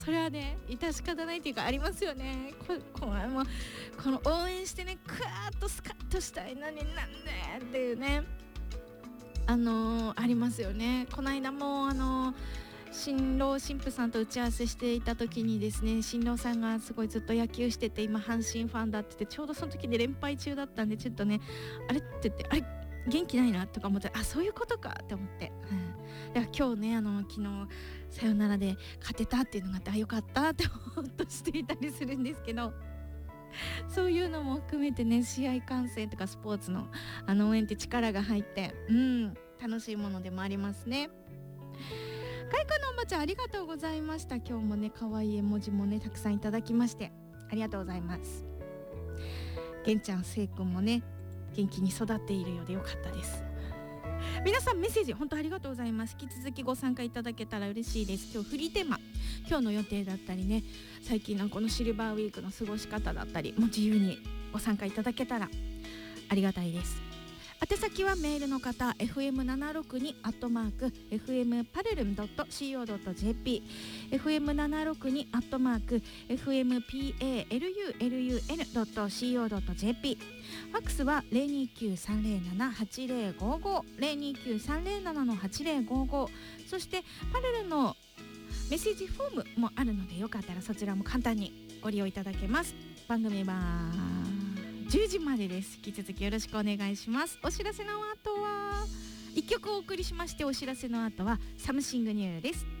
それはね致し方ないっていうかありますよね。この応援してねクワーッとスカッとしたいのになんでっていうねありますよね。この間も新郎新婦さんと打ち合わせしていた時にですね、新郎さんがすごいずっと野球してて今阪神ファンだって言って、ちょうどその時で連敗中だったんでちょっとねあれって言って、あれ元気ないなとか思って、あそういうことかって思って、だから今日ね昨日さよならで勝てたっていうのがあって、あよかったってほっとしていたりするんですけど、そういうのも含めてね、試合観戦とかスポーツの応援って力が入って楽しいものでもありますね。開花のおばちゃんありがとうございました。今日もね可愛い絵文字もねたくさんいただきましてありがとうございます。げんちゃんせいくんもね元気に育っているようでよかったです。皆さんメッセージ本当ありがとうございます。引き続きご参加いただけたら嬉しいです。今日フリーテーマ、今日の予定だったりね、最近のこのシルバーウィークの過ごし方だったりも自由にご参加いただけたらありがたいです。宛先はメールの方 fm762@fmparallel.co.jp fm762@fmpalulun.co.jp ファックスは 029-307-8055 029-307-8055 そしてパレルのメッセージフォームもあるのでよかったらそちらも簡単にご利用いただけます。番組は10時までです。引き続きよろしくお願いします。お知らせの後は1曲お送りしまして、お知らせの後はサムシングニューです。